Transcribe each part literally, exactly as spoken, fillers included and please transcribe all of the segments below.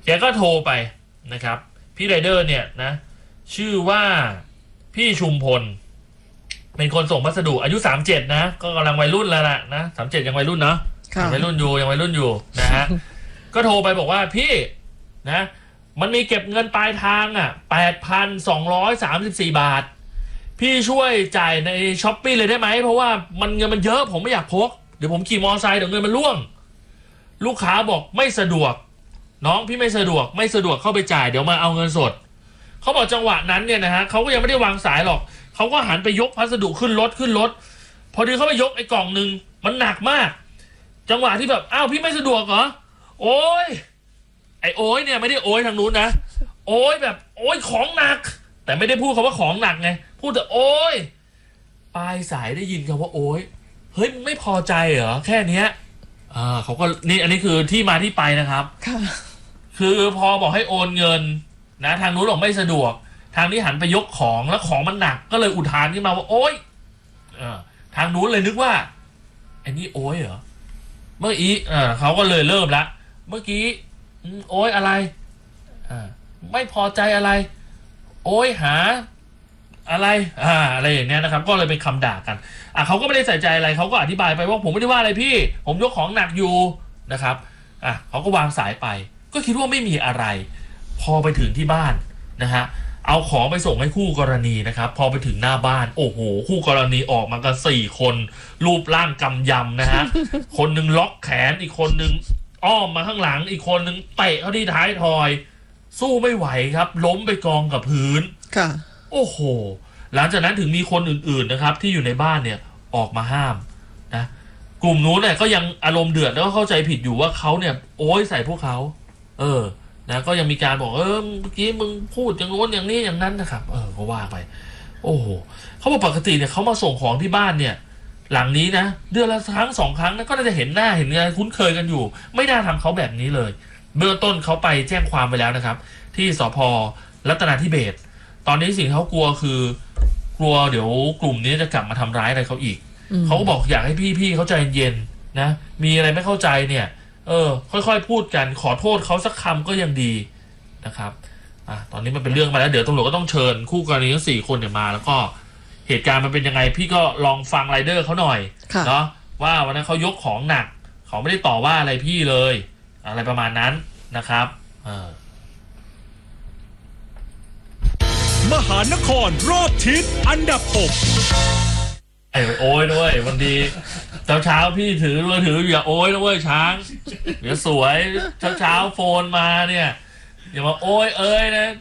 แกก็โทรไปนะครับพี่ไรเดอร์เนี่ยนะชื่อว่าพี่ชุมพลเป็นคนส่งพัสดุอายุสามสิบเจ็ดนะก็กำลังวัยรุ่นแล้วล่ะนะสามสิบเจ็ดยังวัยรุ่นเนาะยังวัยรุ่นอยู่ยังวัยรุ่นอยู่นะฮะ ก็โทรไปบอกว่าพี่นะมันมีเก็บเงินปลายทางอ่ะ แปดพันสองร้อยสามสิบสี่ บาทพี่ช่วยจ่ายในช้อปปี้เลยได้ไหมเพราะว่ามันเงินมันเยอะผมไม่อยากพกเดี๋ยวผมขี่มอเตอร์ไซค์เดี๋ยวเงินมันร่วงลูกค้าบอกไม่สะดวกน้องพี่ไม่สะดวกไม่สะดวกเข้าไปจ่ายเดี๋ยวมาเอาเงินสดเขาบอกจังหวะนั้นเนี่ยนะฮะเขาก็ยังไม่ได้วางสายหรอกเขาก็หันไปยกพัสดุขึ้นรถขึ้นรถพอดีเขาไปยกไอ้กล่องหนึ่งมันหนักมากจังหวะที่แบบอ้าวพี่ไม่สะดวกเหรอโอ้ยไอ้โอ้ยเนี่ยไม่ได้โอ้ยทางนู้นนะโอ้ยแบบโอ้ยของหนักแต่ไม่ได้พูดคำว่าของหนักไงพูดแต่โอ้ยปลายสายได้ยินคำว่าโอ้ยเฮ้ยมึงไม่พอใจเหรอแค่เนี้ยอ่าเขาก็นี่อันนี้คือที่มาที่ไปนะครับคือพอบอกให้โอนเงินนะทางนู้นบอกไม่สะดวกทางนี้หันไปยกของแล้วของมันหนักก็เลยอุทานขึ้นมาว่าโอ๊ยเออทางนู้นเลยนึกว่าไอ้นี่โอ๊ยเหรอเมื่อกี้เออเขาก็เลยเริ่มละเมื่อกี้โอ๊ยอะไรอ่าไม่พอใจอะไรโอ๊ยหาอะไรอ่าอะไรอย่างเงี้ยนะครับก็เลยเป็นคำด่ากันอ่ะเขาก็ไม่ได้ใส่ใจอะไรเขาก็อธิบายไปว่าผมไม่ได้ว่าอะไรพี่ผมยกของหนักอยู่นะครับอ่ะเขาก็วางสายไปก็คิดว่าไม่มีอะไรพอไปถึงที่บ้านนะฮะเอาของไปส่งให้คู่กรณีนะครับพอไปถึงหน้าบ้านโอ้โหคู่กรณีออกมากันสี่คนรูปร่างกำยำนะฮะ คนหนึ่งล็อกแขนอีกคนหนึ่งอ้อมมาข้างหลังอีกคนหนึ่งเตะเข้าที่ท้ายทอยสู้ไม่ไหวครับล้มไปกองกับพื้นค่ะโอ้โหหลังจากนั้นถึงมีคนอื่นๆนะครับที่อยู่ในบ้านเนี่ยออกมาห้ามนะกลุ่มนู้นเนี่ยก็ยังอารมณ์เดือดแล้วก็เข้าใจผิดอยู่ว่าเขาเนี่ยโอ้ยใส่พวกเขาเออนะก็ยังมีการบอกเออเมื่อกี้มึงพูดอย่างโน้นอย่างนี้อย่างนั้นนะครับเออก็ว่าไปโอ้โหเขาบอกปกติเนี่ยเขามาส่งของที่บ้านเนี่ยหลังนี้นะเดือนละครั้งสองครั้งนะก็น่าจะเห็นหน้าเห็นงานคุ้นเคยกันอยู่ไม่น่าทำเขาแบบนี้เลยเบื้องต้นเขาไปแจ้งความไปแล้วนะครับที่สภ.รัตนาธิเบศรตอนนี้สิ่งที่เขากลัวคือกลัวเดี๋ยวกลุ่มนี้จะกลับมาทำร้ายอะไรเขาอีกเขาก็บอกอยากให้พี่ๆเขาใจเย็นๆนะมีอะไรไม่เข้าใจเนี่ยเออค่อยๆพูดกันขอโทษเขาสักคำก็ยังดีนะครับอ่ะตอนนี้มันเป็นเรื่องมาแล้วเดี๋ยวตำรวจก็ต้องเชิญคู่กรณีทั้งสี่คนเนี่ยมาแล้วก็เหตุการณ์มันเป็นยังไงพี่ก็ลองฟังไรเดอร์เขาหน่อยเนาะว่าวันนั้นเขายกของหนักเขาไม่ได้ต่อว่าอะไรพี่เลยอะไรประมาณนั้นนะครับเออมหานครรอบทิศอันดับหกไอ้โอ้ยด้วยวันดีเช้าเช้าพี่ถือมือถืออย่าโอ้ยนะเว้ยช้างเดี๋ยวสวยเช้าเช้าโฟนมาเนี่ยอย่ามาโอ้ยเอ้ยนะ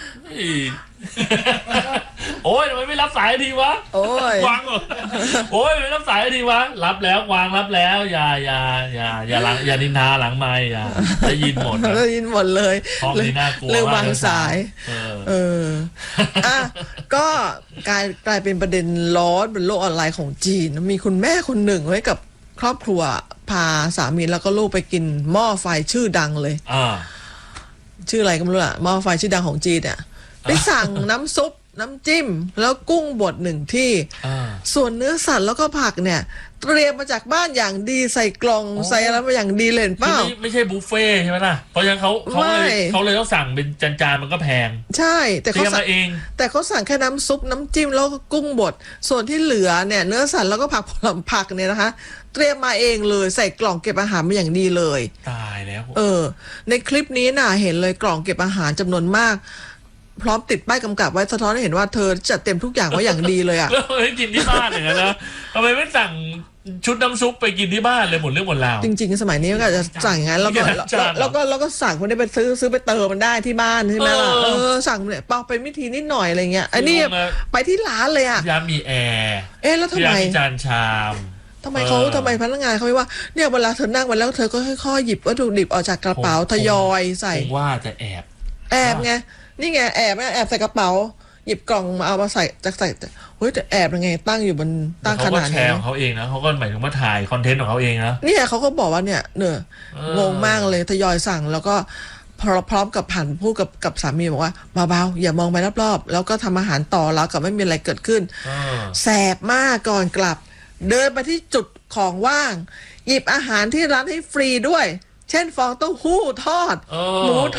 โอ้ยทำไมไม่รับสายทีวะโอ้ยวางโอ้ยไม่รับสายทีวะรับแล้ววางรับแล้วอย่าอย่าอย่าอย่าหลังอย่านินทาหลังไมค์อย่าได้ยินหมดได้ยินหมดเลยห้องนี้น่ากลัวเลยวางสายเออเอออ่ะก็กลายกลายเป็นประเด็นร้อนบนโลกออนไลน์ของจีนมีคุณแม่คนหนึ่งไว้กับครอบครัวพาสามีแล้วก็ลูกไปกินหม้อไฟชื่อดังเลยอ่าชื่ออะไรก็ไม่รู้อะหม้อไฟชื่อดังของจีนเนี่ยไปสั่งน้ำซุปน้ำจิ้มแล้วกุ้งบดหนึ่งที่ส่วนเนื้อสัตว์แล้วก็ผักเนี่ยเตรียมมาจากบ้านอย่างดีใส่กล่องใส่อะไรมาอย่างดีเลยเปล่าไม่ใช่บุฟเฟ่ใช่ไหมล่ะเพราะฉะนั้นเขาเขาเลยเขาเลยต้องสั่งเป็นจานๆมันก็แพงใช่แต่เขาสั่งเองแต่เขาสั่งแค่น้ำซุปน้ำจิ้มแล้วก็กุ้งบดส่วนที่เหลือเนี่ยเนื้อสัตว์แล้วก็ผักผลไม้ผักเนี่ยนะคะเตรียมมาเองเลยใส่กล่องเก็บอาหารมาอย่างดีเลยตายแล้วเออในคลิปนี้น่ะเห็นเลยกล่องเก็บอาหารจำนวนมากพร้อมติดป้ายกำกับไว้สะท้อนให้เห็นว่าเธอจัดเต็มทุกอย่างไว้อย่างดีเลยอะแล้วให้กินที่บ้านอย่างนั้นนะทำไมไม่สั่งชุดน้ำซุปไปกินที่บ้านเลยหมดเรื่องหมดราวจริงๆสมัยนี้ก็จะสั่งอย่างนั้นแล้วก็แล้วก็แล้วก็สั่งคนนี้ไปซื้อซื้อไปเติมมันได้ที่บ้านใช่ไหมล่ะเออสั่งเนี่ยเปาเป็นวิธีนิดหน่อยอะไรเงี้ยอันนี้ไปที่ร้านเลยอะยามมีแอร์เอ๊ะแล้วทำไมจานชามทำไมเขาทำไมพนักงานเขาไม่ว่าเนี่ยเวลาเธอนั่งไปแล้วเธอก็ค่อยๆหยิบวัตถุดิบออกจากกระเป๋าทยอยใส่ว่าจะแอบแอบไงนี่ไงแอบแอบใส่กระเป๋าหยิบกล่องมาเอามาใส่จากใส่เฮ้ยแต่แอบยังไงตั้งอยู่บนตั้งขนาดนี้เขาก็แชร์ของเขาเองนะเขาก็หมายถึงว่าถ่ายคอนเทนต์ของเขาเองนะเนี่ยเขาก็บอกว่าเนี่ยเนอะงงมากเลยทยอยสั่งแล้วก็พร้อมกับผ่านพูดกับกับสามีบอกว่าเบาๆอย่ามองไปรอบๆแล้วก็ทำอาหารต่อแล้วกับไม่มีอะไรเกิดขึ้นแสบมากก่อนกลับเดินไปที่จุดของว่างหยิบอาหารที่ร้านให้ฟรีด้วยเช่นฟองเต้าหู้ทอดหมู